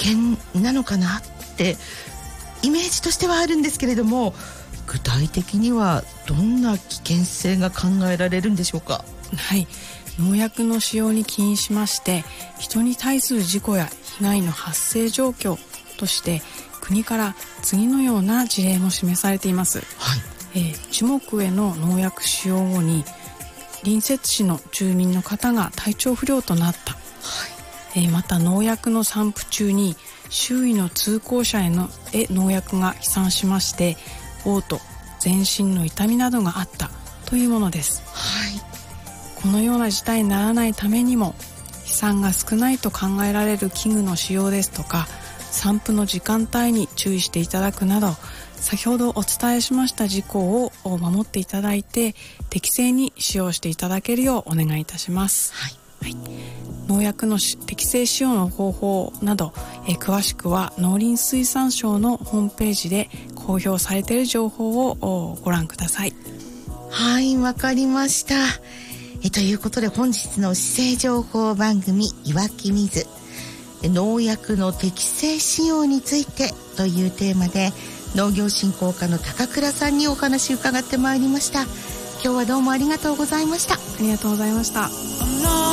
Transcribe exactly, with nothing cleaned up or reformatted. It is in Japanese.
険なのかなってイメージとしてはあるんですけれども、具体的にはどんな危険性が考えられるんでしょうか？ はい、農薬の使用に起因しまして人に対する事故や被害の発生状況として国から次のような事例も示されています。 はい、 えー、樹木への農薬使用後に隣接地の住民の方が体調不良となった、はいえー、また農薬の散布中に周囲の通行者へのへ農薬が飛散しまして嘔吐、全身の痛みなどがあったというものです。 はい、 このような事態にならないためにも飛散が少ないと考えられる器具の使用ですとか散布の時間帯に注意していただくなど、先ほどお伝えしました事項を守っていただいて適正に使用していただけるようお願いいたします。 はいはい、農薬の適正使用の方法などえ詳しくは農林水産省のホームページで公表されている情報をご覧ください。 はい、わかりました。えということで本日の施政情報番組岩木水農薬の適正使用についてというテーマで農業振興課の高倉さんにお話を伺ってまいりました。今日はどうもありがとうございました。 ありがとうございました。